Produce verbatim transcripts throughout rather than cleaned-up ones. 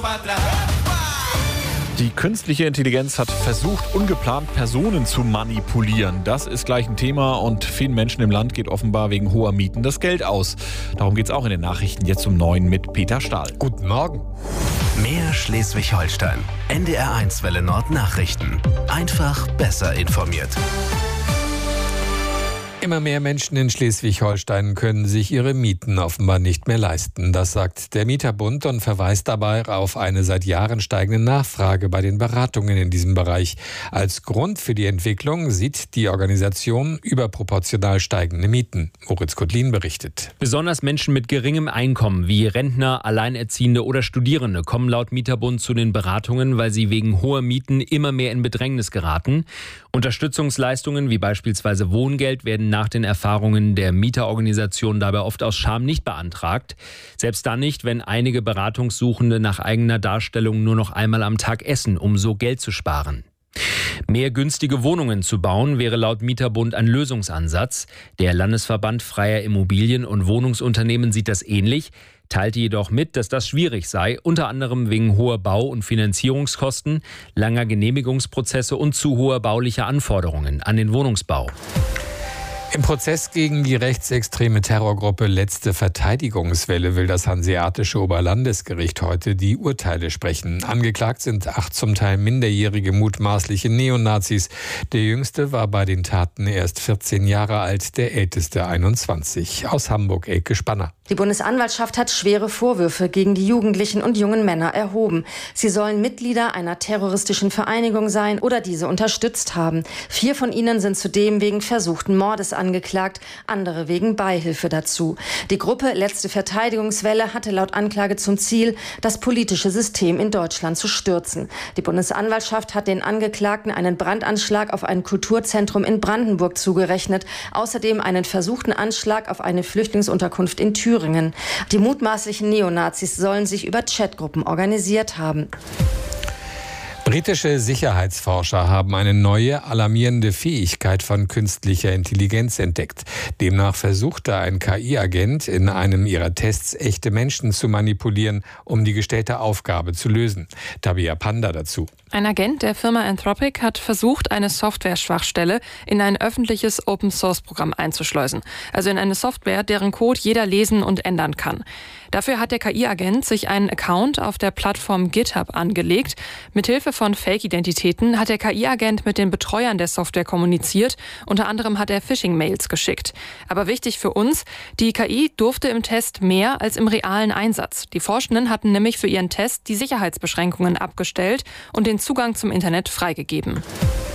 Die künstliche Intelligenz hat versucht, ungeplant Personen zu manipulieren. Das ist gleich ein Thema und vielen Menschen im Land geht offenbar wegen hoher Mieten das Geld aus. Darum geht es auch in den Nachrichten jetzt um neun mit Peter Stahl. Guten Morgen. Mehr Schleswig-Holstein. N D R eins Welle Nord Nachrichten. Einfach besser informiert. Immer mehr Menschen in Schleswig-Holstein können sich ihre Mieten offenbar nicht mehr leisten. Das sagt der Mieterbund und verweist dabei auf eine seit Jahren steigende Nachfrage bei den Beratungen in diesem Bereich. Als Grund für die Entwicklung sieht die Organisation überproportional steigende Mieten. Moritz Kotlin berichtet. Besonders Menschen mit geringem Einkommen wie Rentner, Alleinerziehende oder Studierende kommen laut Mieterbund zu den Beratungen, weil sie wegen hoher Mieten immer mehr in Bedrängnis geraten. Unterstützungsleistungen wie beispielsweise Wohngeld werden nach den Erfahrungen der Mieterorganisation dabei oft aus Scham nicht beantragt. Selbst dann nicht, wenn einige Beratungssuchende nach eigener Darstellung nur noch einmal am Tag essen, um so Geld zu sparen. Mehr günstige Wohnungen zu bauen, wäre laut Mieterbund ein Lösungsansatz. Der Landesverband Freier Immobilien- und Wohnungsunternehmen sieht das ähnlich, teilte jedoch mit, dass das schwierig sei, unter anderem wegen hoher Bau- und Finanzierungskosten, langer Genehmigungsprozesse und zu hoher baulicher Anforderungen an den Wohnungsbau. Im Prozess gegen die rechtsextreme Terrorgruppe Letzte Verteidigungswelle will das Hanseatische Oberlandesgericht heute die Urteile sprechen. Angeklagt sind acht zum Teil minderjährige mutmaßliche Neonazis. Der jüngste war bei den Taten erst vierzehn Jahre alt, der älteste einundzwanzig. Aus Hamburg, Elke Spanner. Die Bundesanwaltschaft hat schwere Vorwürfe gegen die Jugendlichen und jungen Männer erhoben. Sie sollen Mitglieder einer terroristischen Vereinigung sein oder diese unterstützt haben. Vier von ihnen sind zudem wegen versuchten Mordes angeklagt, andere wegen Beihilfe dazu. Die Gruppe Letzte Verteidigungswelle hatte laut Anklage zum Ziel, das politische System in Deutschland zu stürzen. Die Bundesanwaltschaft hat den Angeklagten einen Brandanschlag auf ein Kulturzentrum in Brandenburg zugerechnet, außerdem einen versuchten Anschlag auf eine Flüchtlingsunterkunft in Thüringen. Die mutmaßlichen Neonazis sollen sich über Chatgruppen organisiert haben. Britische Sicherheitsforscher haben eine neue, alarmierende Fähigkeit von künstlicher Intelligenz entdeckt. Demnach versuchte ein K I-Agent in einem ihrer Tests echte Menschen zu manipulieren, um die gestellte Aufgabe zu lösen. Tabea Panda dazu. Ein Agent der Firma Anthropic hat versucht, eine Software-Schwachstelle in ein öffentliches Open-Source-Programm einzuschleusen. Also in eine Software, deren Code jeder lesen und ändern kann. Dafür hat der K I-Agent sich einen Account auf der Plattform GitHub angelegt. Mithilfe von Fake-Identitäten hat der K I-Agent mit den Betreuern der Software kommuniziert. Unter anderem hat er Phishing-Mails geschickt. Aber wichtig für uns, die K I durfte im Test mehr als im realen Einsatz. Die Forschenden hatten nämlich für ihren Test die Sicherheitsbeschränkungen abgestellt und den Zugang zum Internet freigegeben.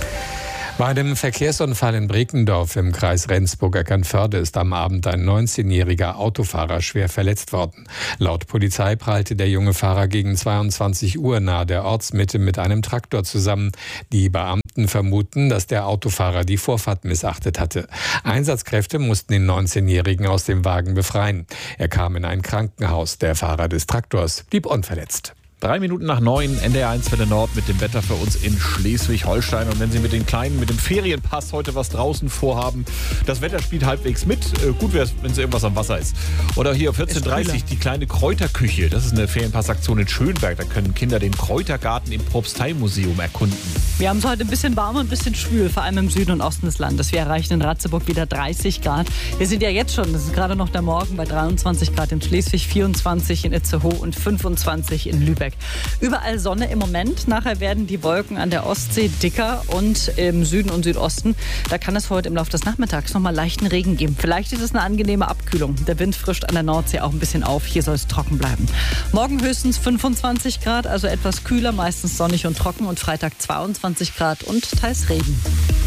Bei einem Verkehrsunfall in Brekendorf im Kreis Rendsburg-Eckernförde ist am Abend ein neunzehnjähriger Autofahrer schwer verletzt worden. Laut Polizei prallte der junge Fahrer gegen zweiundzwanzig Uhr nahe der Ortsmitte mit einem Traktor zusammen. Die Beamten vermuten, dass der Autofahrer die Vorfahrt missachtet hatte. Einsatzkräfte mussten den neunzehnjährigen aus dem Wagen befreien. Er kam in ein Krankenhaus. Der Fahrer des Traktors blieb unverletzt. Drei Minuten nach neun, N D R eins Welle Nord mit dem Wetter für uns in Schleswig-Holstein. Und wenn Sie mit den Kleinen, mit dem Ferienpass heute was draußen vorhaben, das Wetter spielt halbwegs mit. Äh, gut wäre es, wenn es irgendwas am Wasser ist. Oder hier vierzehn Uhr dreißig die kleine Kräuterküche. Das ist eine Ferienpassaktion in Schönberg. Da können Kinder den Kräutergarten im Propsteimuseum erkunden. Wir haben es heute ein bisschen warm und ein bisschen schwül, vor allem im Süden und Osten des Landes. Wir erreichen in Ratzeburg wieder dreißig Grad. Wir sind ja jetzt schon, das ist gerade noch der Morgen, bei dreiundzwanzig Grad in Schleswig, vierundzwanzig in Itzehoe und fünfundzwanzig in Lübeck. Überall Sonne im Moment. Nachher werden die Wolken an der Ostsee dicker und im Süden und Südosten, da kann es heute im Laufe des Nachmittags nochmal leichten Regen geben. Vielleicht ist es eine angenehme Abkühlung. Der Wind frischt an der Nordsee auch ein bisschen auf. Hier soll es trocken bleiben. Morgen höchstens fünfundzwanzig Grad, also etwas kühler, meistens sonnig und trocken. Und Freitag zweiundzwanzig Grad und teils Regen.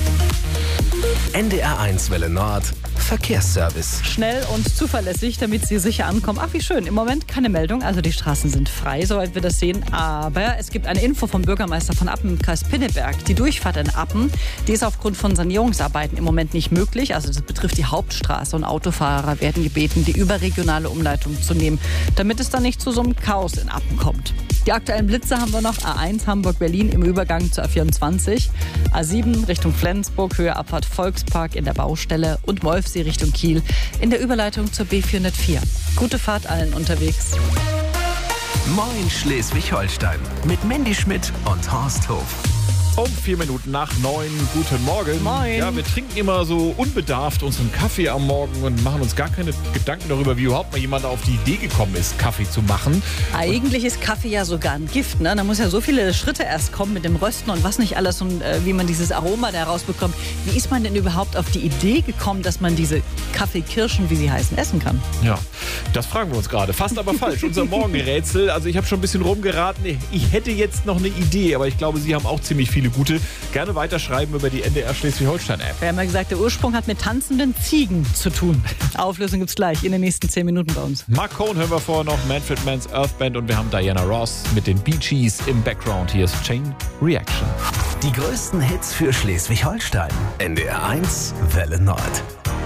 N D R eins Welle Nord Verkehrsservice. Schnell und zuverlässig, damit Sie sicher ankommen. Ach, wie schön. Im Moment keine Meldung. Also die Straßen sind frei, soweit wir das sehen. Aber es gibt eine Info vom Bürgermeister von Appen im Kreis Pinneberg. Die Durchfahrt in Appen, die ist aufgrund von Sanierungsarbeiten im Moment nicht möglich. Also das betrifft die Hauptstraße und Autofahrer werden gebeten, die überregionale Umleitung zu nehmen, damit es dann nicht zu so einem Chaos in Appen kommt. Die aktuellen Blitze haben wir noch. A eins Hamburg-Berlin im Übergang zur A vierundzwanzig. A sieben Richtung Flensburg, Höhe Abfahrt Volkspark in der Baustelle und Wolfsee Richtung Kiel in der Überleitung zur B vierhundertvier. Gute Fahrt allen unterwegs. Moin Schleswig-Holstein mit Mandy Schmidt und Horst Hof. Um vier Minuten nach neun. Guten Morgen. Moin. Ja, wir trinken immer so unbedarft unseren Kaffee am Morgen und machen uns gar keine Gedanken darüber, wie überhaupt mal jemand auf die Idee gekommen ist, Kaffee zu machen. Eigentlich ist Kaffee ja sogar ein Gift, ne? Da muss ja so viele Schritte erst kommen mit dem Rösten und was nicht alles und äh, wie man dieses Aroma da rausbekommt. Wie ist man denn überhaupt auf die Idee gekommen, dass man diese Kaffeekirschen, wie sie heißen, essen kann? Ja, das fragen wir uns gerade. Fast aber falsch. Unser Morgenrätsel. Also ich habe schon ein bisschen rumgeraten. Ich hätte jetzt noch eine Idee, aber ich glaube, Sie haben auch ziemlich viele gute. Gerne weiterschreiben über die N D R Schleswig-Holstein-App. Wir haben ja gesagt, der Ursprung hat mit tanzenden Ziegen zu tun. Auflösung gibt's gleich in den nächsten zehn Minuten bei uns. Mark Cohn hören wir vorher noch, Manfred Mann's Earth Band und wir haben Diana Ross mit den Bee Gees im Background. Hier ist Chain Reaction. Die größten Hits für Schleswig-Holstein. N D R eins Welle Nord.